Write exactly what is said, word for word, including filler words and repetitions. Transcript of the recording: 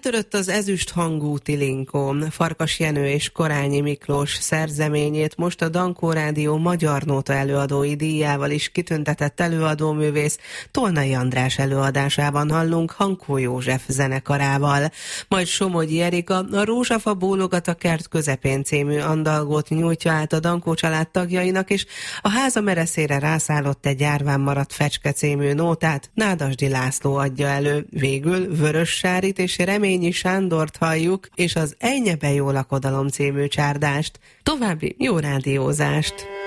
Eltörött az ezüst hangú Tilinkó. Farkas Jenő és Korányi Miklós szerzeményét most a Dankó Rádió magyar nóta előadói díjával is kitüntetett előadóművész Tolnai András előadásában hallunk Hankó József zenekarával. Majd Somogyi Erika a Rózsafa bólogat a kert közepén című andalgót nyújtja át a Dankó család tagjainak, és a háza mereszére rászállott egy gyárván maradt fecske című nótát Nádasdy László adja elő. Végül Vörös Sárit és Reményi Sándort halljuk, és az Ejnye be jó lakodalom című csárdást. További jó rádiózást!